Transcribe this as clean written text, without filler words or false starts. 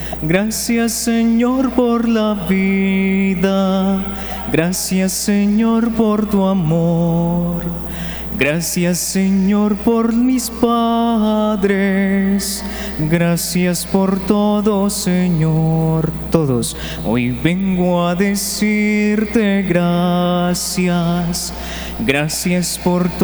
Gracias, Señor, por la vida. Gracias, Señor, por tu amor. Gracias, Señor, por mis padres. Gracias por todo, Señor. Todos, hoy vengo a decirte gracias. Gracias por todo.